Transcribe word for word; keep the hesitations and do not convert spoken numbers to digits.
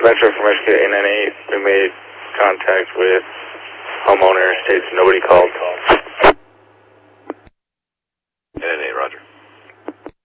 Metro from Michigan, N N eight, we made contact with homeowner, states nobody called. N N eight, roger.